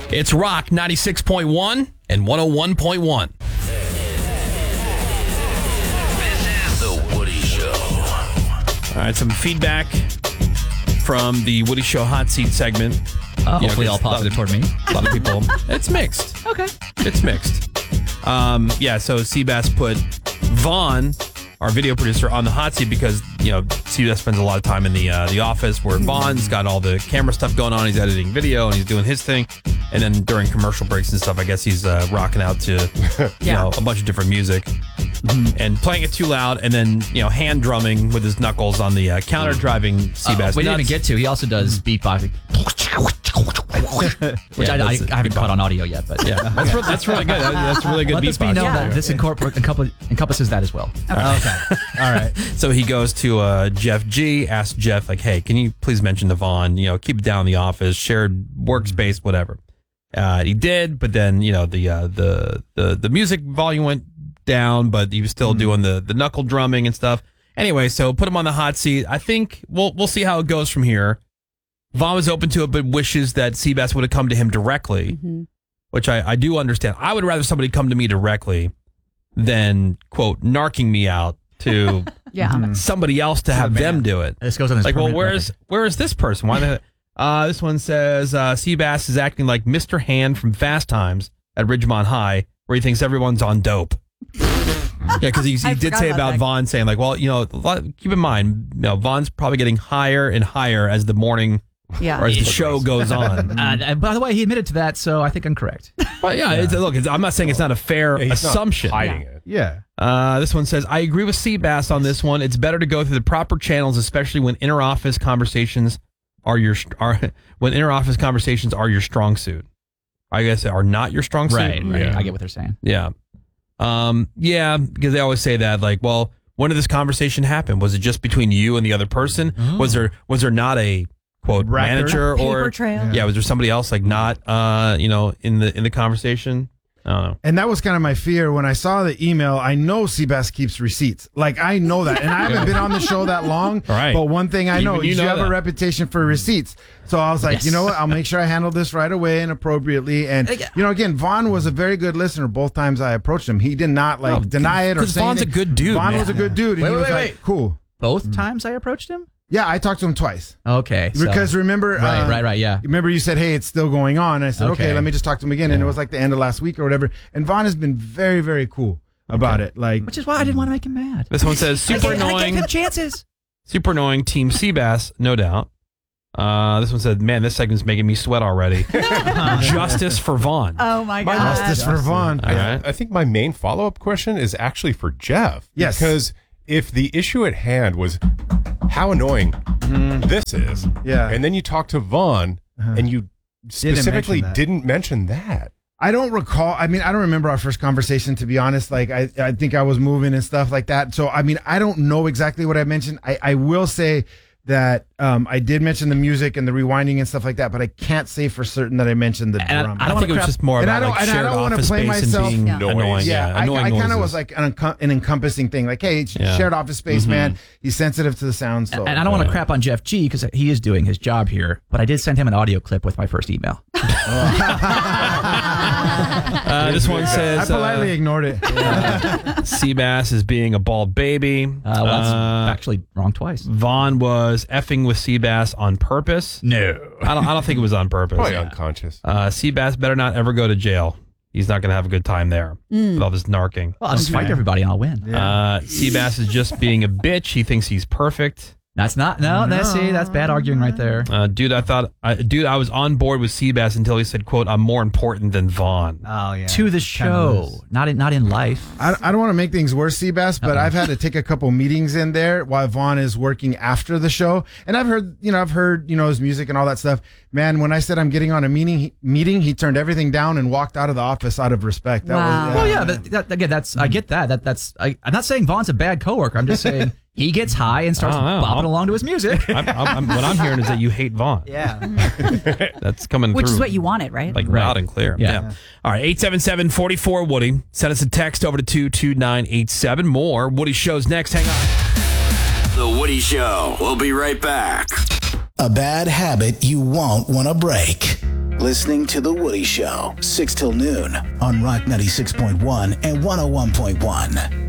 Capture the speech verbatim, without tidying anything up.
It's Rock ninety-six point one and one oh one point one. The Woody Show. All right, some feedback from the Woody Show Hot Seat segment. Uh, hopefully all positive toward me. A lot of people. It's mixed. Okay. It's mixed. Um, yeah, so Seabass put Vaughn, our video producer, on the hot seat because, you know, Seabass spends a lot of time in the uh, the office where Vaughn's got all the camera stuff going on. He's editing video and he's doing his thing. And then during commercial breaks and stuff, I guess he's uh, rocking out to, you Yeah. know, a bunch of different music and playing it too loud and then, you know, hand drumming with his knuckles on the uh, counter, driving Seabass Uh, we didn't even nuts. get to. He also does beatboxing, which Yeah, I, I, I that's a haven't beatbox. caught on audio yet. But Yeah, that's, re- that's really good. That- That's really good let this be beatbox. known Yeah. that this incorpor- encompass- encompasses that as well. Okay. All right. So he goes to uh, Jeff G, asks Jeff, like, hey, can you please mention the Vaughn, you know, keep it down in the office, shared workspace, whatever. Uh, he did, but then, you know, the uh, the, the the music volume went down, but he was still doing the, the knuckle drumming and stuff. Anyway, so put him on the hot seat. I think we'll we'll see how it goes from here. Vaughn was open to it, but wishes that Seabass would have come to him directly, Mm-hmm. which I, I do understand. I would rather somebody come to me directly than, quote, narking me out to Yeah. somebody else to have them do it. This goes on his Like, well, permanent where's record. where is this person? Why the? Uh, this one says uh, Seabass is acting like Mister Hand from Fast Times at Ridgemont High, where he thinks everyone's on dope. Yeah, because he, I he did forgot say about about that. Vaughn saying like, well, you know, a lot- keep in mind, you know, Vaughn's probably getting higher and higher as the morning Yeah. or as the show goes on. Uh, and by the way, he admitted to that, so I think I'm correct. But yeah, It's, look, it's, I'm not saying it's not a fair Yeah, he's not assumption. hiding Yeah. it. Yeah. Uh, this one says, I agree with Seabass on this one. It's better to go through the proper channels, especially when inter-office conversations are your are when inter-office conversations are your strong suit. I guess are not your strong suit. Right, right. Yeah. I get what they're saying. Yeah. Um, yeah, because they always say that, like, well, when did this conversation happen? Was it just between you and the other person? Was there was there not a quote Record? manager or Paper trail. yeah, was there somebody else like not uh you know in the in the conversation? I don't know. And that was kind of my fear when I saw the email. I know Seabass keeps receipts. Like, I know that. And I haven't been on the show that long. Right. But one thing I Even know you is you know have that. a reputation for receipts. So I was like, Yes. you know what? I'll make sure I handle this right away and appropriately. And, you know, again, Vaughn was a very good listener both times I approached him. He did not, like, No, deny it or 'cause say Vaughn's a anything. good dude, Vaughn man. was a good dude. And Wait, he wait, was wait, like, wait. cool. Both times I approached him? Yeah, I talked to him twice. Okay. so- Because remember, Right, uh, right, right, yeah. Remember, you said, "Hey, it's still going on." I said, "Okay, Okay. let me just talk to him again." And it was like the end of last week or whatever. And Vaughn has been very, very cool about it. Like, Which is why I didn't want to make him mad. This one says super annoying, chances. super annoying. Team Seabass, no doubt. Uh, this one said, man, this segment's making me sweat already. Justice for Vaughn. Oh my god. justice for Vaughn. All right. I think my main follow-up question is actually for Jeff. Yes. Because if the issue at hand was how annoying this is, Yeah. and then you talk to Vaughn and you specifically mention that. didn't mention that. I don't recall. I mean, I don't remember our first conversation, to be honest. Like, I, I think I was moving and stuff like that. So, I mean, I don't know exactly what I mentioned. I, I will say that um, I did mention the music and the rewinding and stuff like that, but I can't say for certain that I mentioned the And I- drum. I I, don't think it was crap- just more and about I don't- like and I shared don't wanna office play space myself- and being Yeah. annoying. Yeah, Yeah, I, annoying I kind of noises. was like an, encom- an encompassing thing. Like, hey, sh- Yeah. shared office space, man. He's sensitive to the sound. So, And I don't want to crap on Jeff G because he is doing his job here, but I did send him an audio clip with my first email. Uh, this one I says politely uh, ignored it. Seabass is being a bald baby. Uh, well, that's Uh, actually wrong twice. Vaughn was effing with Seabass on purpose. No. I don't. I don't think it was on purpose. Probably unconscious. Uh, Seabass better not ever go to jail. He's not going to have a good time there with all this narking. Well, I'll just fight everybody and I'll win. Uh, Seabass is just being a bitch. He thinks he's perfect. That's not, no, that's, see, that's bad arguing right there. Uh, dude, I thought, I, dude, I was on board with Seabass until he said, "quote I'm more important than Vaughn." Oh, yeah. To the show, not in, not in life. I, I don't want to make things worse, Seabass, but I've had to take a couple meetings in there while Vaughn is working after the show. And I've heard, you know, I've heard, you know, his music and all that stuff. Man, when I said I'm getting on a meeting, he, meeting, he turned everything down and walked out of the office out of respect. That Wow. was, Well, yeah, that, that, again, that's, I get that. That that's, I, I'm not saying Vaughn's a bad coworker. I'm just saying he gets high and starts I don't know. bopping along to his music. I'm, I'm, I'm, what I'm hearing is that you hate Vaughn. Yeah. That's coming Which through. is what you wanted, right? Like Right. loud and clear. Yeah. Yeah. All right. eight seven seven, four four, Woody. Send us a text over to two two nine eight seven. More Woody shows next. Hang on. The Woody Show. We'll be right back. A bad habit you won't want to break. listening to The Woody Show, six till noon on Rock ninety-six point one and one oh one point one.